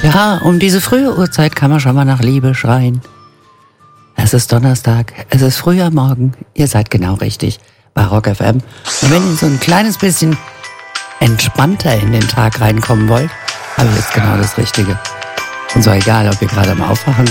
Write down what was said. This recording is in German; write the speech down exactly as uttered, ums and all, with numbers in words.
Ja, um diese frühe Uhrzeit kann man schon mal nach Liebe schreien. Es ist Donnerstag, es ist früh am Morgen, ihr seid genau richtig bei Rock F M. Und wenn ihr so ein kleines bisschen entspannter in den Tag reinkommen wollt, habe ich jetzt genau das Richtige. Und so egal, ob ihr gerade am Aufwachen